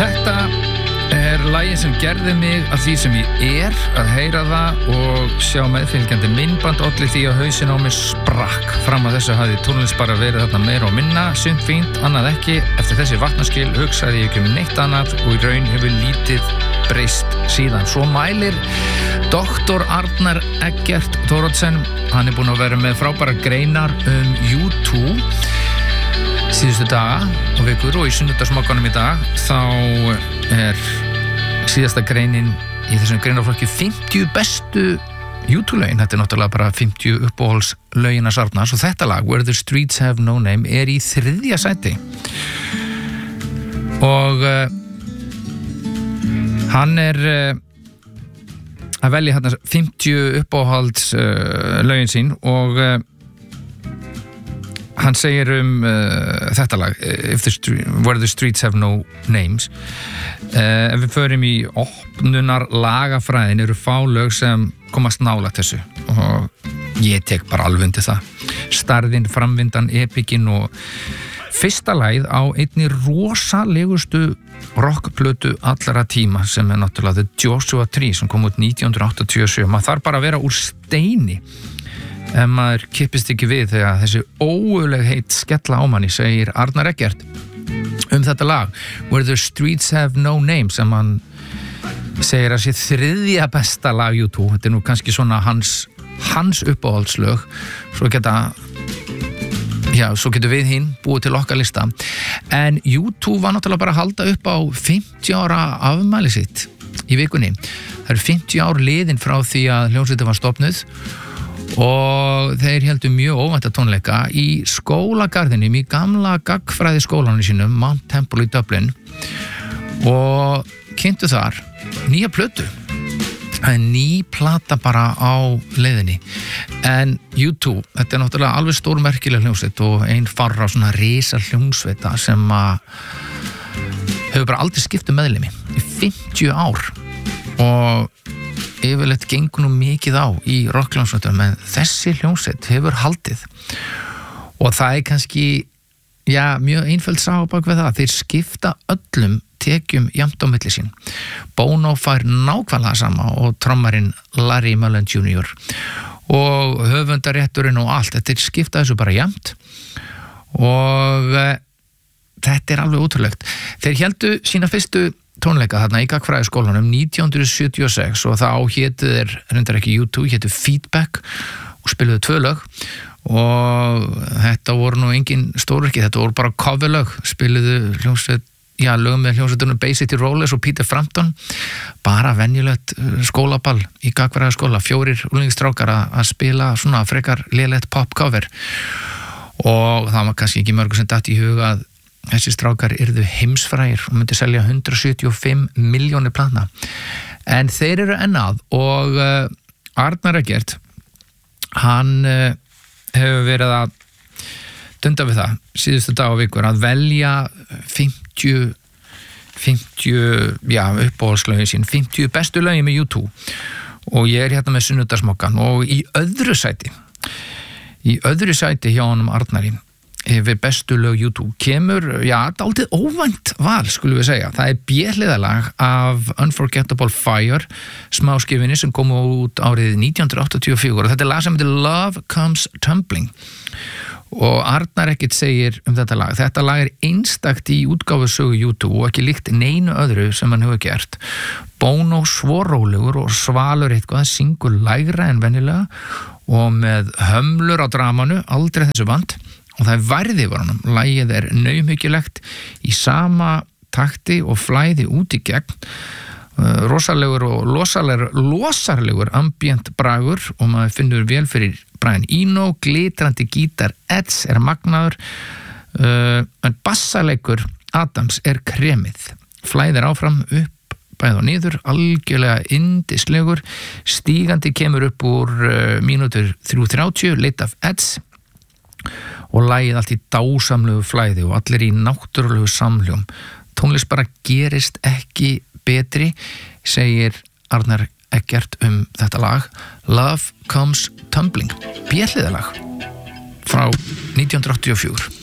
Þetta lagið sem gerði mig að því sem ég að heyra það og sjá meðfylgjandi myndband olli því að hausinn á mig sprakk. Fram að þessu hafði tónlist bara verið þarna meira og minna, sumt fínt, annað ekki. Eftir þessi vatnaskil hugsaði ég ekki neitt annað og í raun hefur lítið breyst síðan. Svo mælir Dr. Arnar Eggert Thoroddsen, hann búinn að vera með frábæra greinar U2 síðustu daga og vikur og í sunnudagsmokkanum í dag þá síðasta greinin í þessum greinaflokki 50 bestu U2-lögin. Þetta náttúrulega bara 50 uppáhalds lögina Arnars og þetta lag Where the Streets Have No Name í 3. sæti og hann að velja hérna 50 uppáhalds lögin sín og hann segir þetta lag Where the Streets Have No Names. Ef við förum í opnunar lagafræðin eru fá lög sem komast nálægt þessu og ég tek bara alveg undir það. Starðin, framvindan, epikinn og fyrsta lagið á einni rosalegustu rockplötu allra tíma sem náttúrulega The Joshua Tree sem kom út 1987. Maður þarf bara að vera úr steini ef maður kippist ekki við þegar þessi óöguleg heit skella á manni, segir Arnar Eggert þetta lag Where the Streets Have No Name sem hann segir að sé 3. besta lag U2. Þetta nú kannski svona hans uppáhaldslög svo getur við hinn búið til okkar lista en U2 var náttúrulega bara að halda upp á 50 ára afmæli sitt í vikunni. Það eru 50 ár liðin frá því að hljómsveitin var stofnuð og þeir heldu mjög óvænta tónleika í skólagarðinum í gamla gagnfræði skólanum sínum Mount Temple í Dublin og kynntu þar nýja plötu. Það ný plata bara á leiðinni en U2, þetta náttúrulega alveg stórmerkileg hljómsveit og ein farra svona risa hljómsveita sem hefur bara aldrei skipt meðlimi í 50 ár og yfirleitt gengur nú mikið á í rockhljómsveitum en þessi hljómsveit hefur haldið og það kannski mjög einföld saga bak við það. Þeir skipta öllum tekjum jafnt á milli sín. Bono fær nákvæmlega sama og trommarinn Larry Mullen Jr. og höfundarétturinn og allt, þeir skipta þessu bara jafnt og þetta alveg ótrúlegt. Þeir héldu sína fyrstu tónleika þarna í gagnfræðaskólanum 1976 og þá hétu þeir reyndar ekki U2, hétu Feedback og spiluðu 2 lög og þetta voru nú engin stórverki, þetta voru bara coverlög, spiluðu lög með hljómsveitunum Bay City Rollers og Peter Frampton, bara venjulegt skólaball í gagnfræðaskóla, 4 unglingsstrákar að spila svona frekar lélegt pop cover og það var kannski ekki mörgur sem datt í huga að þessi strákar yrðu heimsfrægir og myndi selja 175 milljónir plana en þeir eru ennað og Arnar Eggert hann hefur verið að dunda við það síðustu dag og vikur að velja 50 uppáhaldslögin sín 50 bestu lögin með U2 og ég hérna með sunnudagsmokkan og í öðru sæti hjá honum Arnari yfir bestu lög U2 kemur, dálítið óvænt val skulum við segja, það B-hliðalag af Unforgettable Fire smáskifinni sem kom út árið 1984 og þetta lag sem heitir Love Comes Tumbling og Arnar Eggert segir þetta lag einstakt í útgáfusögu U2 og ekki líkt neinu öðru sem hann hefur gert. Bono svo rólegur og svalur eitthvað, syngur lægra en venjulega og með hömlur á dramanu, aldrei þessu vant og það værði yfir honum. Lagið naumhyggjulegt í sama takti og flæði út í gegn. Rosalegur og losarlegur ambient bragur og maður finnur vel fyrir Brian Eno, glitrandi gítar Edds magnaður en bassalegur Adams kremið. Flæðir áfram upp bæði og niður, algjörlega yndislegur, stígandi kemur upp úr mínútur 3:30 Late of Edds og lagið allt í dásamlegu flæði og allir í náttúrulegu samhljóm. Tónlist bara gerist ekki betri, segir Arnar Eggert þetta lag Love Comes Tumbling, B-hliðalag frá 1984.